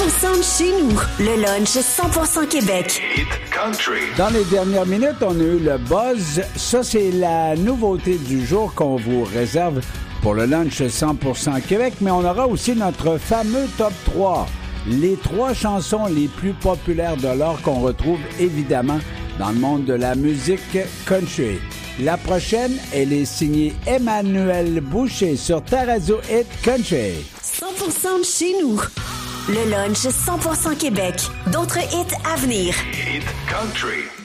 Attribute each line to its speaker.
Speaker 1: 100% de chez nous. Le lunch 100% Québec.
Speaker 2: Hit Country.
Speaker 3: Dans les dernières minutes, on a eu le buzz. Ça, c'est la nouveauté du jour qu'on vous réserve pour le lunch 100% Québec. Mais on aura aussi notre fameux top 3. Les 3 chansons les plus populaires de l'or qu'on retrouve évidemment dans le monde de la musique country. La prochaine, elle est signée Emmanuel Boucher sur ta radio Hit Country.
Speaker 1: 100% de chez nous. Le lunch 100% Québec. D'autres hits à venir.
Speaker 2: Hit Country.